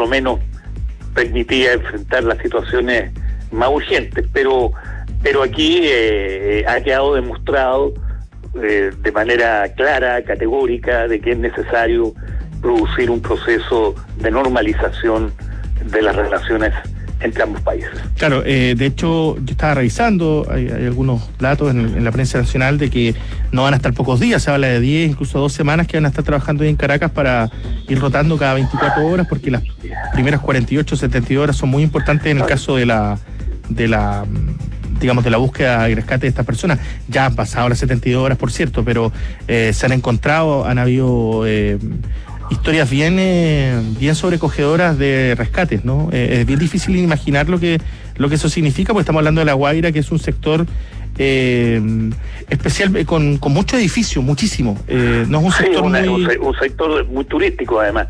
lo menos permitía enfrentar las situaciones más urgentes, pero aquí ha quedado demostrado de manera clara, categórica, de que es necesario producir un proceso de normalización de las relaciones entre ambos países. Claro, de hecho yo estaba revisando, hay algunos datos en la prensa nacional de que no van a estar pocos días, se habla de 10, incluso 2 semanas que van a estar trabajando ahí en Caracas para ir rotando cada 24 horas, porque las primeras 48, 72 horas son muy importantes en el caso de la búsqueda y rescate de estas personas. Ya han pasado las 72 horas, por cierto, pero se han encontrado, han habido historias bien sobrecogedoras de rescates, ¿no? Es bien difícil imaginar lo que eso significa, porque estamos hablando de La Guaira, que es un sector especial, con mucho edificio, muchísimo. No es un sector un sector muy turístico, además.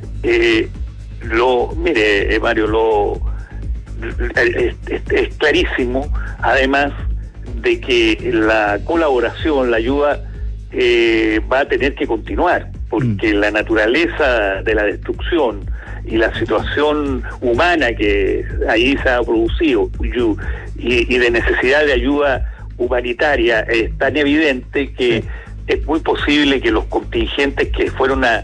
Mire, Mario, es clarísimo, además, de que la colaboración, la ayuda, va a tener que continuar, porque la naturaleza de la destrucción y la situación humana que ahí se ha producido y de necesidad de ayuda humanitaria es tan evidente que es muy posible que los contingentes que fueron a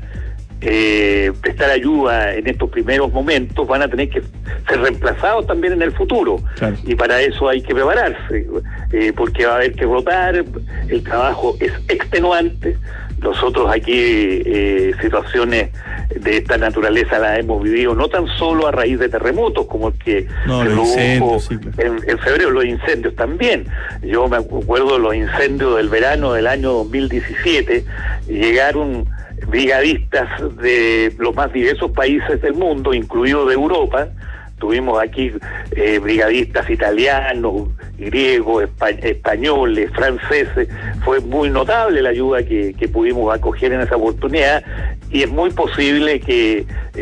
prestar ayuda en estos primeros momentos van a tener que ser reemplazados también en el futuro. Claro. Y para eso hay que prepararse, porque va a haber que rotar, el trabajo es extenuante. Nosotros aquí situaciones de esta naturaleza las hemos vivido no tan solo a raíz de terremotos como el que se produjo en febrero, los incendios también. Yo me acuerdo de los incendios del verano del año 2017, llegaron brigadistas de los más diversos países del mundo, incluido de Europa. Tuvimos aquí brigadistas italianos, griegos, españoles, franceses. Fue muy notable la ayuda que pudimos acoger en esa oportunidad, y es muy posible que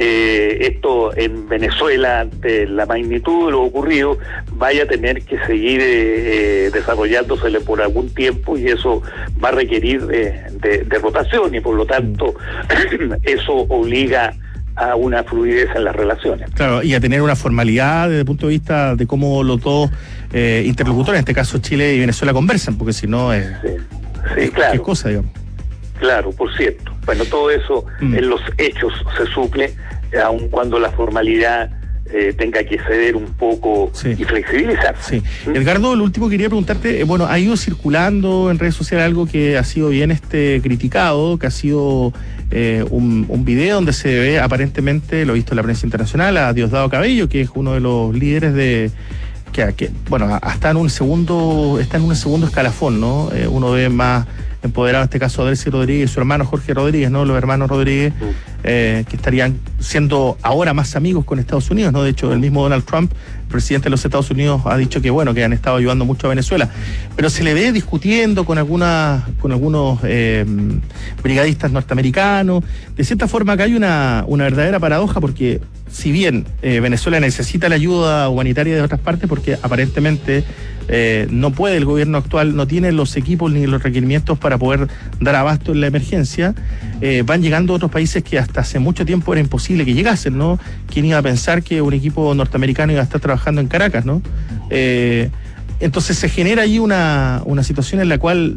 esto en Venezuela, ante la magnitud de lo ocurrido, vaya a tener que seguir desarrollándosele por algún tiempo, y eso va a requerir de rotación, y por lo tanto eso obliga a una fluidez en las relaciones. Claro, y a tener una formalidad desde el punto de vista de cómo los dos interlocutores, en este caso Chile y Venezuela, conversan, porque si no es claro. ¿Qué cosa, digamos? Claro, por cierto. Bueno, todo eso en los hechos se suple, aun cuando la formalidad tenga que ceder un poco y flexibilizarse. Sí. Edgardo, lo último que quería preguntarte, ha ido circulando en redes sociales algo que ha sido bien criticado, que ha sido un video donde se ve aparentemente, lo he visto en la prensa internacional, a Diosdado Cabello, que es uno de los líderes que está en un segundo escalafón, ¿no? Uno ve más empoderado, en este caso, Delcy Rodríguez y su hermano Jorge Rodríguez, ¿no? Los hermanos Rodríguez, que estarían siendo ahora más amigos con Estados Unidos, ¿no? De hecho, el mismo Donald Trump, presidente de los Estados Unidos, ha dicho que han estado ayudando mucho a Venezuela. Pero se le ve discutiendo con algunos brigadistas norteamericanos. De cierta forma, acá hay una verdadera paradoja, porque si bien Venezuela necesita la ayuda humanitaria de otras partes, porque aparentemente no puede, el gobierno actual no tiene los equipos ni los requerimientos para poder dar abasto en la emergencia, van llegando otros países que hasta hace mucho tiempo era imposible que llegasen, ¿no? ¿Quién iba a pensar que un equipo norteamericano iba a estar trabajando en Caracas, ¿no? Entonces se genera ahí una situación en la cual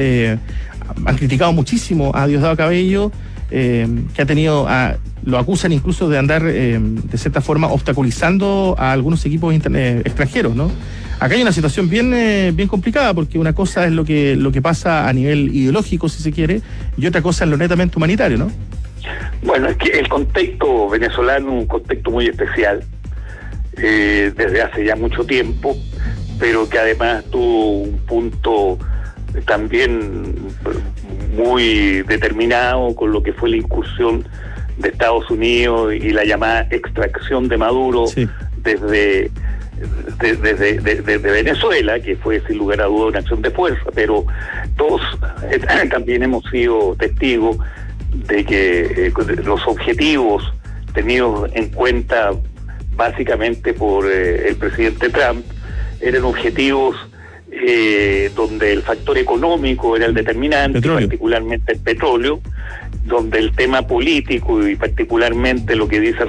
han criticado muchísimo a Diosdado Cabello, que ha tenido, lo acusan incluso de andar de cierta forma obstaculizando a algunos equipos extranjeros, ¿no? Acá hay una situación bien complicada, porque una cosa es lo que pasa a nivel ideológico, si se quiere, y otra cosa es lo netamente humanitario, ¿no? Bueno, es que el contexto venezolano es un contexto muy especial, desde hace ya mucho tiempo, pero que además tuvo un punto también muy determinado con lo que fue la incursión de Estados Unidos y la llamada extracción de Maduro desde Venezuela, que fue sin lugar a duda una acción de fuerza, pero todos también hemos sido testigos de que los objetivos tenidos en cuenta básicamente por el presidente Trump eran objetivos donde el factor económico era el determinante, particularmente el petróleo, donde el tema político y particularmente lo que dice